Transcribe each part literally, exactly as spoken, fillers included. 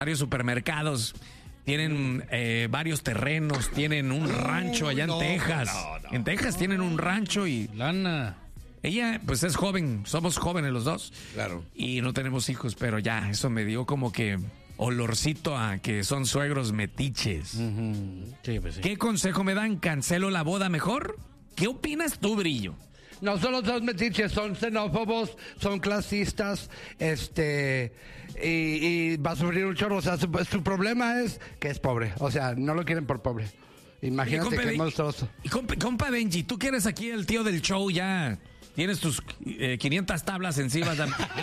varios supermercados, tienen eh, varios terrenos, tienen un rancho allá no, en Texas. No, no, en Texas tienen un rancho y... Lana. Ella, pues es joven, somos jóvenes los dos. Claro. Y no tenemos hijos, pero ya, eso me dio como que olorcito a que son suegros metiches. Uh-huh. Sí, pues sí. ¿Qué consejo me dan? ¿Cancelo la boda mejor? ¿Qué opinas tú, Brillo? No solo son metiches, son xenófobos, son clasistas, este, y, y va a sufrir un chorro. O sea, su, su problema es que es pobre. O sea, no lo quieren por pobre. Imagínate compa, qué monstruoso. Y compa, compa Benji, tú que eres aquí el tío del show, ya tienes tus eh, quinientas tablas encima.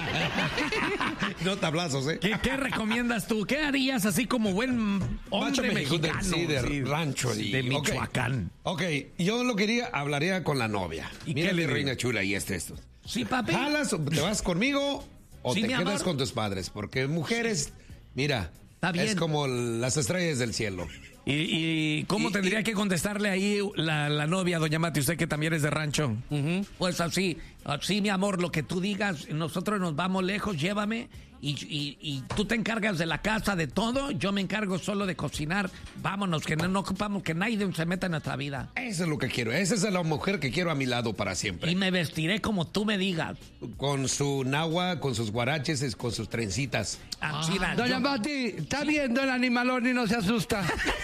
No tablazos, ¿eh? ¿Qué, ¿Qué recomiendas tú? ¿Qué harías así como buen hombre mexicano? Sí, de sí, rancho. sí, y, de Michoacán. Okay. ok, yo lo quería, hablaría con la novia. ¿Y Mira qué le mi digo? reina chula y este, esto. Sí, papi. ¿Jalas o te vas conmigo o Sí, te mi quedas amor. con tus padres? Porque mujeres, mira, Está bien. es como las estrellas del cielo. ¿Y, y cómo Y- tendría y- que contestarle ahí la, la novia, doña Mati, usted que también es de rancho? Uh-huh. Pues así, así, mi amor, lo que tú digas, nosotros nos vamos lejos, llévame y, y, y tú te encargas de la casa, de todo, yo me encargo solo de cocinar. Vámonos, que no, no ocupamos que nadie se meta en nuestra vida. Eso es lo que quiero. Esa es la mujer que quiero a mi lado para siempre. Y me vestiré como tú me digas. Con su nagua, con sus guaraches, con sus trencitas. Así, la- Doña yo- Mati, está viendo el animalón y no se asusta.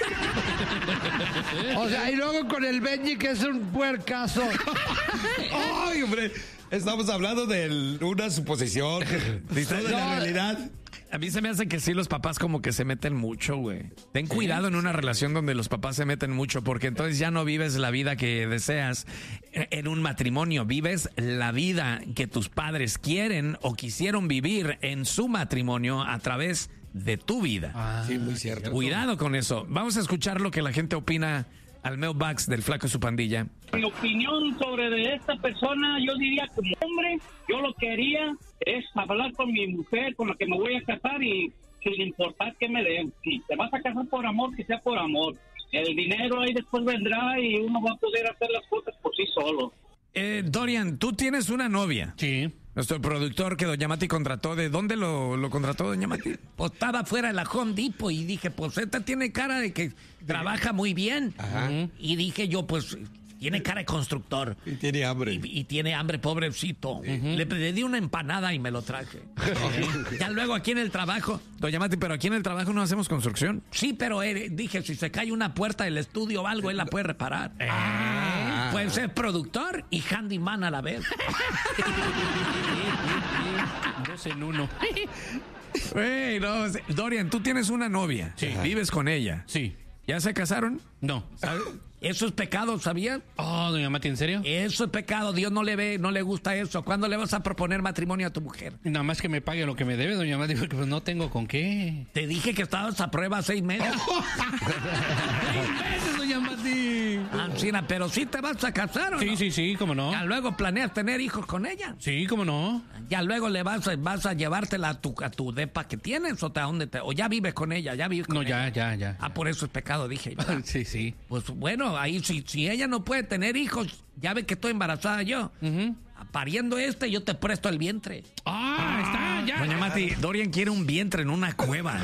O sea, y luego con el Benji, que es un puercazo. ¡Ay, hombre! Estamos hablando de una suposición, no de la No. realidad. A mí se me hace que sí los papás como que se meten mucho, güey. Ten cuidado en una relación donde los papás se meten mucho, porque entonces ya no vives la vida que deseas en un matrimonio. Vives la vida que tus padres quieren o quisieron vivir en su matrimonio a través de tu vida. Ah, Sí, muy cierto. Cuidado con eso. Vamos a escuchar lo que la gente opina al mailbox del Flaco y su pandilla. Mi opinión sobre de esta persona, yo diría como hombre, yo lo que haría es hablar con mi mujer, con la que me voy a casar y sin importar que me den. Si te vas a casar por amor, que sea por amor. El dinero ahí después vendrá y uno va a poder hacer las cosas por sí solo. Eh, Dorian, tú tienes una novia. Sí. Nuestro productor que Doña Mati contrató, ¿de dónde lo, lo contrató Doña Mati? Pues estaba fuera de la Home Depot y dije, pues esta tiene cara de que trabaja muy bien. Ajá. Y dije yo, pues tiene cara de constructor. Y tiene hambre. Y, y tiene hambre, pobrecito. le, le di una empanada y me lo traje. Ya luego aquí en el trabajo, Doña Mati, pero aquí en el trabajo no hacemos construcción. Sí, pero eh, dije, si se cae una puerta del estudio o algo, él la puede reparar. Ah. Puede ser productor y handyman a la vez. Dos en uno. Güey, no, Dorian, tú tienes una novia. Sí. Vives con ella. Sí. ¿Ya se casaron? No. Eso es pecado, ¿sabías? Oh, doña Mati, ¿en serio? Eso es pecado. Dios no le ve, no le gusta eso. ¿Cuándo le vas a proponer matrimonio a tu mujer? Nada más que me pague lo que me debe, doña Mati, porque pues no tengo con qué. Te dije que estabas a prueba seis meses. ¡Seis meses, doña Mati! Ancina, pero sí te vas a casar, ¿o Sí, no? sí, sí, cómo no. Ya luego planeas tener hijos con ella. Sí, cómo no. Ya luego le vas a, vas a llevártela a tu, a tu depa que tienes o, te, a dónde te, o ya vives con ella, ya vives con No, ella. ya, ya, ya. Ah, por eso es pecado, dije. Ya. Sí, sí. Pues bueno, ahí si, si ella no puede tener hijos, ya ve que estoy embarazada yo. Ujú. Pariendo este, yo te presto el vientre. Ah, está, ya. Doña Mati, Dorian quiere un vientre en una cueva.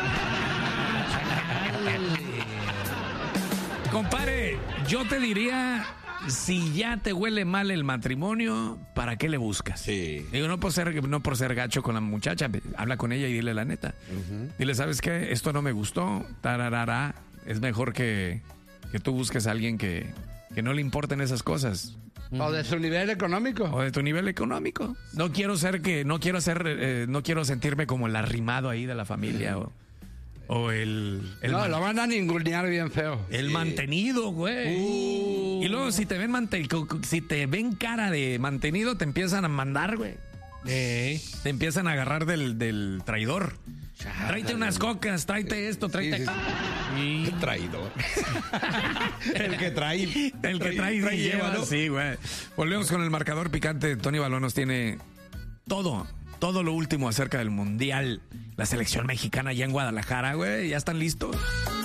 Compare, yo te diría, si ya te huele mal el matrimonio, ¿para qué le buscas? Sí. Digo, no por ser, no por ser gacho con la muchacha, habla con ella y dile la neta. Dile, ¿sabes qué? Esto no me gustó, tararara. Es mejor que, que tú busques a alguien que, que no le importen esas cosas. O de su nivel económico. O de tu nivel económico. No quiero ser que, no quiero ser, eh, no quiero sentirme como el arrimado ahí de la familia o, o el, el, No, man- lo van a ningunear bien feo. el mantenido, güey. Uh. Y luego si te ven mante- si te ven cara de mantenido, te empiezan a mandar, güey. Ey. Te empiezan a agarrar del, del traidor. Tráete unas cocas, tráete esto, tráete. Sí, sí, sí. Qué traidor. El que trae. El que trae, trae y lleva, ¿no? sí, güey. Volvemos con el marcador picante. Tony Balón nos tiene todo, todo lo último acerca del Mundial. La selección mexicana ya en Guadalajara, güey. ¿Ya están listos?